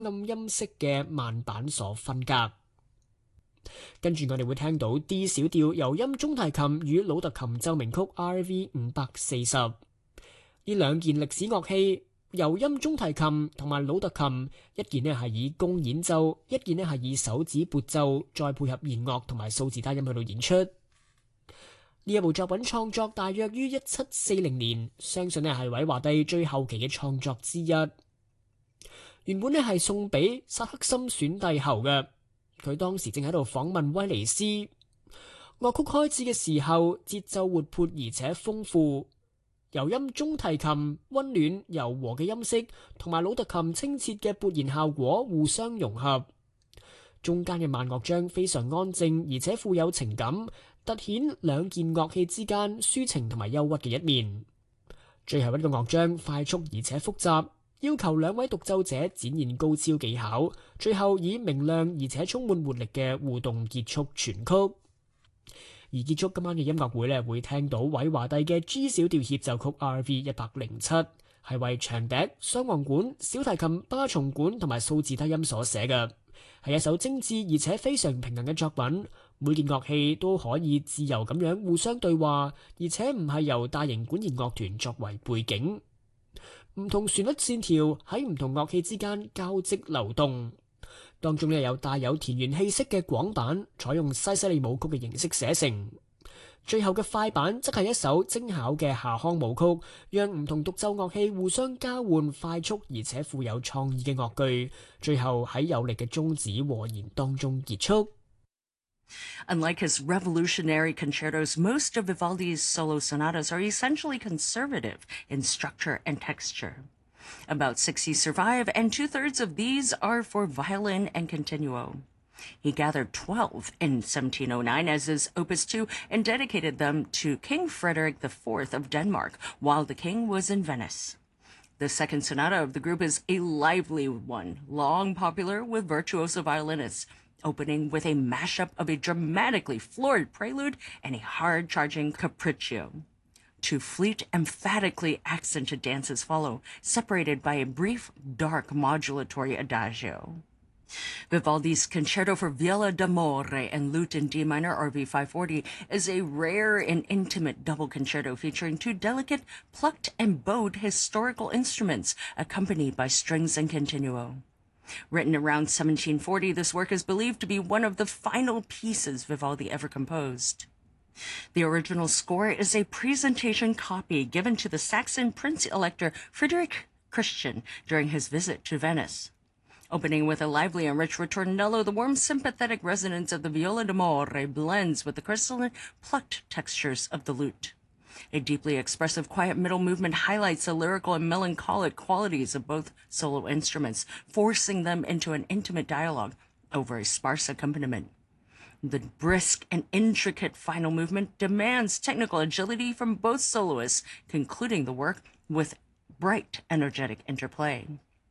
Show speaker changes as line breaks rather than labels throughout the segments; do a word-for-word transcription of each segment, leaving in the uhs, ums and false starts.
暗音式嘅慢板所分隔。跟住我哋會聽到 D 小調柔音中提琴與魯特琴奏鳴曲 R V 五百四十。呢兩件歷史樂器，柔音中提琴同埋魯特琴，一件呢係以弓演奏，一件呢係以手指撥奏，再配合弦樂同埋數字他音去到演出。呢一部作品創作大約於一七四零年，相信呢係韋華帝最後期嘅創作之一。原本呢係送俾薩克森選帝后嘅，佢當時正喺度訪問威尼斯。樂曲開始嘅時候，節奏活潑而且豐富，柔音中提琴溫暖柔和嘅音色，同埋魯特琴清澈嘅撥弦效果互相融合。中間嘅慢樂章非常安靜，而且富有情感，凸顯兩件樂器之間抒情同埋憂鬱嘅一面。最後一個樂章快速而且複雜，要求兩位獨奏者展現高超技巧，最後以明亮而且充滿活力嘅互動結束全曲。而結束今晚嘅音樂會呢，會聽到韋華帝嘅 G 小調協奏曲 R V 一百零七，係為長笛、雙簧管、小提琴、巴松管同埋數字他音所寫嘅，係一首精緻而且非常平衡嘅作品。每件樂器都可以自由咁樣互相對話，而且唔係由大型管弦樂團作為背景。唔同旋律線條喺唔同樂器之間交織流動，當中呢有帶有田園氣息嘅廣板，採用西西里舞曲嘅形式寫成。最後嘅快板則係一首精巧嘅夏康舞曲，讓唔同獨奏樂器互相交換快速而且富有創意嘅樂句，最後喺有力嘅終止和弦當中結束。
Unlike his revolutionary concertos, most of Vivaldi's solo sonatas are essentially conservative in structure and texture. About sixty survive, and two-thirds of these are for violin and continuo. He gathered twelve in seventeen oh nine as his Opus two and dedicated them to King Frederick the Fourth of Denmark while the king was in Venice. The second sonata of the group is a lively one, long popular with virtuoso violinists, opening with a mashup of a dramatically florid prelude and a hard-charging capriccio. Two fleet, emphatically accented dances follow, separated by a brief, dark modulatory adagio. Vivaldi's Concerto for Viola d'Amore and Lute in D minor R V five forty is a rare and intimate double concerto featuring two delicate, plucked and bowed historical instruments accompanied by strings and continuo. Written around seventeen forty, this work is believed to be one of the final pieces Vivaldi ever composed. The original score is a presentation copy given to the Saxon Prince-Elector Friedrich Christian during his visit to Venice. Opening with a lively and rich ritornello, the warm, sympathetic resonance of the viola d'amore blends with the crystalline, plucked textures of the lute. A deeply expressive, quiet middle movement highlights the lyrical and melancholic qualities of both solo instruments, forcing them into an intimate dialogue over a sparse accompaniment. The brisk and intricate final movement demands technical agility from both soloists, concluding the work with bright, energetic interplay.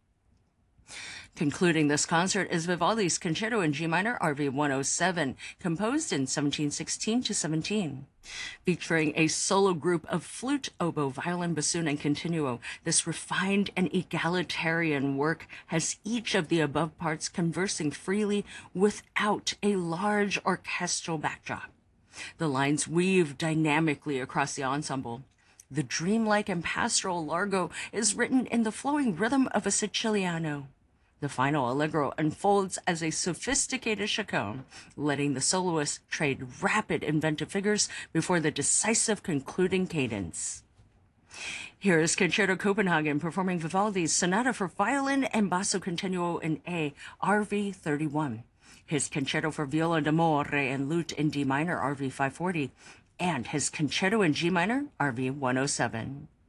Concluding this concert is Vivaldi's Concerto in G minor R V one oh seven, composed in seventeen sixteen to seventeen. Featuring a solo group of flute, oboe, violin, bassoon, and continuo, this refined and egalitarian work has each of the above parts conversing freely without a large orchestral backdrop. The lines weave dynamically across the ensemble. The dreamlike and pastoral largo is written in the flowing rhythm of a Siciliano. The final allegro unfolds as a sophisticated chaconne, letting the soloist trade rapid inventive figures before the decisive concluding cadence. Here is Concerto Copenhagen performing Vivaldi's Sonata for Violin and Basso Continuo in A, R V thirty-one, his Concerto for Viola d'Amore and Lute in D minor R V five forty, and his Concerto in G minor R V one oh seven.